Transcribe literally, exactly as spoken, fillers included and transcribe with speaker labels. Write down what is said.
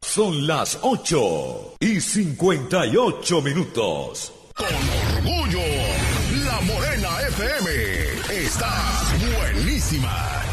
Speaker 1: Son las ocho y cincuenta y ocho minutos.
Speaker 2: Con orgullo, La Morena F M está buenísima.